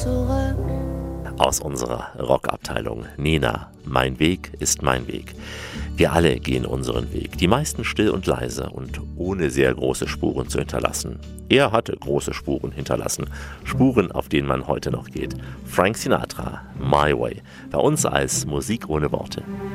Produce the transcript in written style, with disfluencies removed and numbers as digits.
zurück. Aus unserer Rockabteilung Nena, Mein Weg ist mein Weg. Wir alle gehen unseren Weg, die meisten still und leise und ohne sehr große Spuren zu hinterlassen. Er hatte große Spuren hinterlassen, Spuren, auf denen man heute noch geht. Frank Sinatra, My Way, bei uns als Musik ohne Worte.